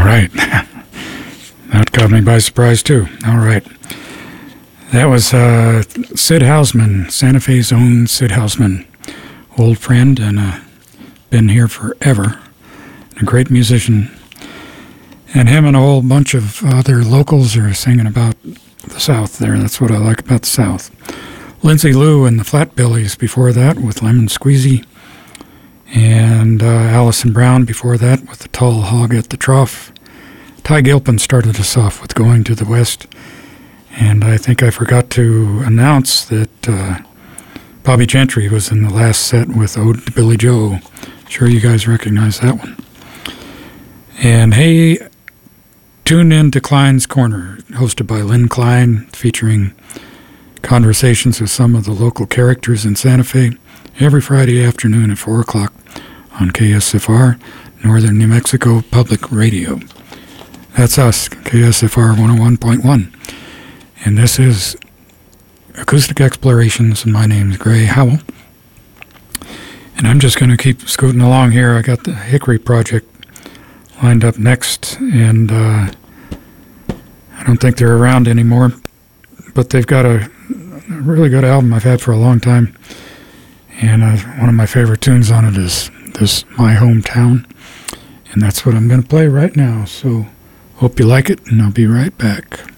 right. That caught me by surprise, too. All right. That was Sid Hausman, Santa Fe's own Sid Hausman. Old friend and been here forever. A great musician. And him and a whole bunch of other locals are singing about the South there. That's what I like about the South. Lindsay Lou and the Flatbillies before that with Lemon Squeezy. And Alison Brown before that with the Tall Hog at the Trough. Ty Gilpin started us off with Going to the West. And I think I forgot to announce that Bobby Gentry was in the last set with Ode to Billy Joe. Sure you guys recognize that one. And hey, tune in to Klein's Corner, hosted by Lynn Klein, featuring conversations with some of the local characters in Santa Fe every Friday afternoon at 4 o'clock on KSFR, Northern New Mexico Public Radio. That's us, KSFR 101.1. And this is Acoustic Explorations, and my name's Gray Howell. And I'm just going to keep scooting along here. I got the Hickory Project lined up next, and I don't think they're around anymore, but they've got a really good album I've had for a long time, and one of my favorite tunes on it is this My Hometown, and that's what I'm going to play right now, so hope you like it, and I'll be right back.